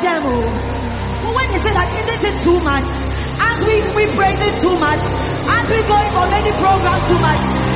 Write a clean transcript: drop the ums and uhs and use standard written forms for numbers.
them. Oh. But when they say that, isn't it too much? As we praise it too much, as we going for many programs too much,